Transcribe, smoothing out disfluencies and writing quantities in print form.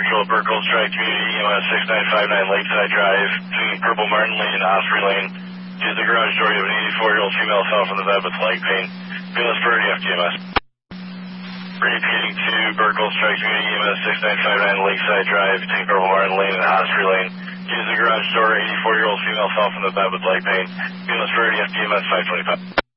Patrol, Burkle Strike Community, EMS 6959 Lakeside Drive, between Purple Martin Lane and Osprey Lane. Use the garage door. You have an 84-year-old female fell from the bed with leg pain. Ambulance for FTMS. Repeating to Burkle Strike Community, EMS 6959 Lakeside Drive, between Purple Martin Lane and Osprey Lane. Use the garage door. 84-year-old female fell from the bed with leg pain. Ambulance for FTMS 525.